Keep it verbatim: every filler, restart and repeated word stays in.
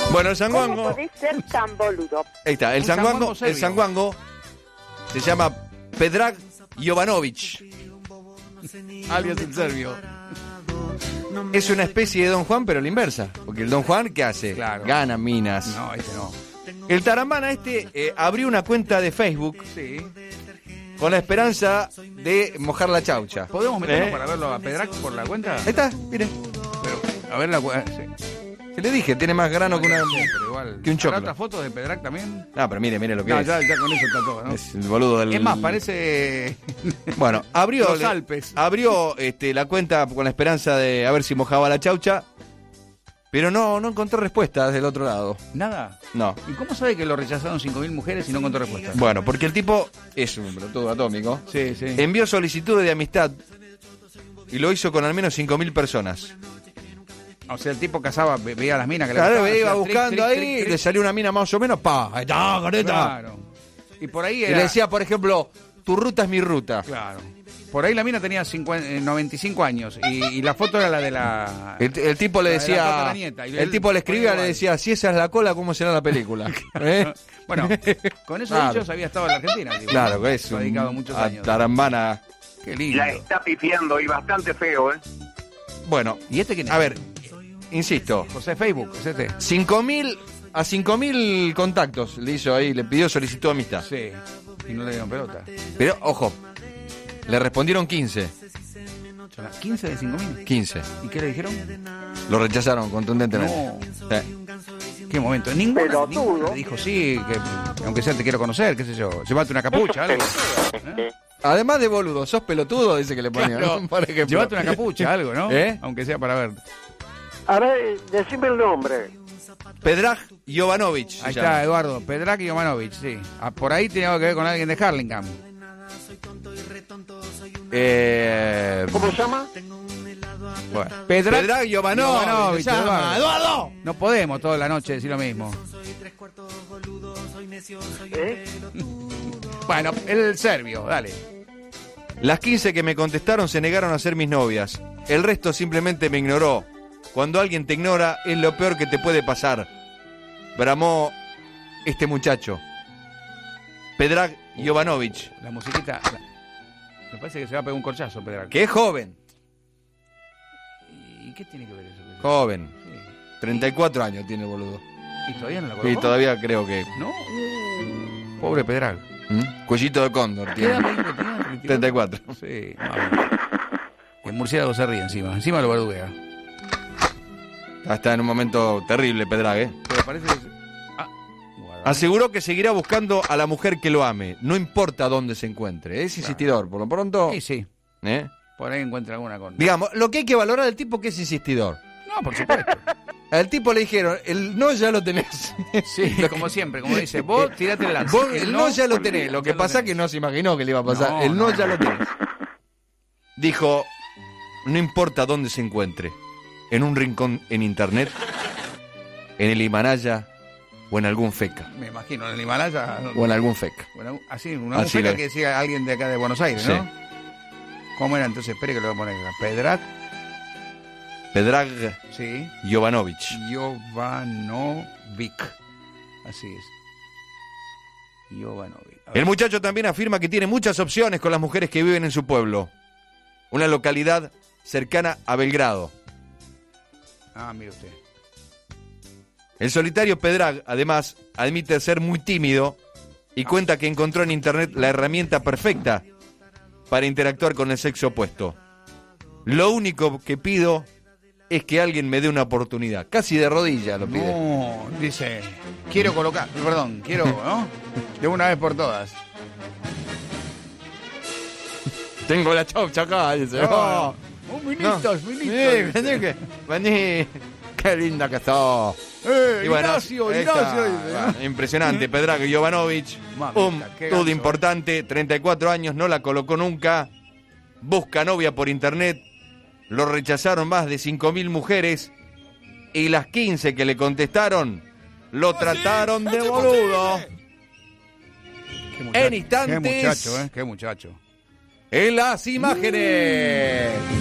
Bueno, el ¿Cómo sanguango... podés ser tan boludo? Ahí está, el Un sanguango, sanguango serbio. el sanguango se llama Predrag Jovanović. Alias el serbio. Es una especie de Don Juan, pero la inversa. Porque el Don Juan, ¿qué hace? Claro. Gana minas. No, este no. El tarambana este eh, abrió una cuenta de Facebook Sí. con la esperanza de mojar la chaucha. ¿Podemos meternos ¿Eh? para verlo a Predrag por la cuenta? Ahí está, mire. Pero, a ver la cuenta. Sí. Se le dije, tiene más grano que, una, Pero igual. que un choclo. ¿Habrá otras fotos de Predrag también? No, pero mire, mire lo que No, es. ya, ya con eso está todo, ¿no? Es el boludo del... Es más, parece... Bueno, abrió, Los le- Alpes. abrió este, la cuenta con la esperanza de a ver si mojaba la chaucha, pero no, no encontró respuestas del otro lado. Nada. No. ¿Y cómo sabe que lo rechazaron cinco mil mujeres y no encontró respuesta? Bueno, porque el tipo es un pelotudo atómico. Sí, sí. Envió solicitudes de amistad y lo hizo con al menos cinco mil personas. O sea, el tipo cazaba, ve- veía las minas que le Claro, gustaban, iba hacía buscando trick, ahí, trick, trick, le trick. salió una mina más o menos, pa, ahí está, careta. Claro. Y por ahí Y era... le decía, por ejemplo, tu ruta es mi ruta. Claro. Por ahí la mina tenía cincuenta, eh, noventa y cinco años y, y la foto era la de la... El, el tipo le La de la foto de decía, la nieta, y el él tipo le escribía, ponía le igual. decía, si esa es la cola, ¿cómo será la película? ¿Eh? Bueno, con esos Claro. dichos había estado en la Argentina. Tipo, Claro, que es ha dedicado un muchos a años. tarambana. Qué lindo. La está pifiando y bastante feo, ¿eh? Bueno, ¿Y este quién es? a ver, insisto, José Facebook, es este. cinco mil a cinco mil contactos le hizo ahí, le pidió solicitud de amistad. Sí. Y no le dieron pelota. Pero, ojo, le respondieron quince. ¿quince de cinco mil? quince. ¿Y qué le dijeron? Lo rechazaron contundentemente. No. Sí. ¿Qué momento? Ninguno, Pelotudo. ninguno le dijo sí, que aunque sea te quiero conocer, qué sé yo. Llévate una capucha, algo. ¿Eh? Además de boludo, sos pelotudo, dice que le ponían. Claro. ¿no? Por ejemplo. Llévate una capucha, algo, ¿no? ¿Eh? Aunque sea para ver. A ver, decime el nombre. Predrag Jovanović. se Ahí llama. está, Eduardo. Predrag Jovanović, sí. Ah, por ahí tenía que ver con alguien de Harlingham. Eh, ¿Cómo se llama? bueno. Predrag, Predrag Jovanović. Jovanović, se llama. Eduardo. ¡Eduardo! No podemos toda la noche decir lo mismo. ¿Eh? Bueno, el serbio, dale. Las quince que me contestaron se negaron a ser mis novias. El resto simplemente me ignoró. Cuando alguien te ignora es lo peor que te puede pasar. Bramó este muchacho. Predrag Jovanović, La musiquita. la- Me parece que se va a pegar un corchazo, Predrag. que es joven. ¿Y qué tiene que ver eso? Joven. Sí. treinta y cuatro años tiene el boludo. ¿Y todavía no la Y colocó? todavía creo que... ¿No? Pobre Predrag. ¿Mm? Cuellito de cóndor ¿Qué edad tiene. me dijo que tenía? treinta y cuatro. Sí, no. Y el murciélago se ríe encima. Encima lo verduguea. Está en un momento terrible, Predrag, ¿eh? Pero parece que... Ah, guarda. Aseguró que seguirá buscando a la mujer que lo ame, no importa dónde se encuentre. Es insistidor, por lo pronto. Sí, sí. ¿eh? Por ahí encuentra alguna con... Digamos, lo que hay que valorar del tipo que es insistidor. No, por supuesto. Al tipo le dijeron, el no ya lo tenés. Sí, como siempre, como dice, vos tirate el lance. Vos, el no ya lo tenés. Lo que ya lo pasa es tenés. que no se imaginó que le iba a pasar. No, el no, no. ya lo tenés. Dijo, no importa dónde se encuentre, en un rincón en internet, en el Himalaya o en algún feca. Me imagino, en el Himalaya... O en algún feca. Bueno, así, una Así música le- que decía alguien de acá de Buenos Aires, Sí. ¿no? ¿Cómo era entonces? Espere que lo voy a poner acá. Predrag, Predrag sí. Jovanović. Jovanović. Así es. Jovanović. A ver. El muchacho también afirma que tiene muchas opciones con las mujeres que viven en su pueblo, una localidad cercana a Belgrado. Ah, mire usted. El solitario Predrag, además, admite ser muy tímido y cuenta que encontró en internet la herramienta perfecta para interactuar con el sexo opuesto. Lo único que pido es que alguien me dé una oportunidad. Casi de rodillas lo pide. No, dice, quiero colocar, perdón, quiero, ¿no? De una vez por todas. Tengo la chaucha acá, dice. No, Oh, Un ministros, no. ministros. Sí, vení, que- vení. Qué linda que sos. Eh, Y bueno, Ignacio, ahí Ignacio. está. dice, ¿no? Bueno, impresionante, Predrag Jovanović, Mamita, un qué dude ganso, importante, treinta y cuatro años, no la colocó nunca, busca novia por internet, lo rechazaron más de cinco mil mujeres y las quince que le contestaron lo trataron de boludo. Qué muchacho, En instantes, Qué muchacho, ¿eh? Qué muchacho. en las imágenes.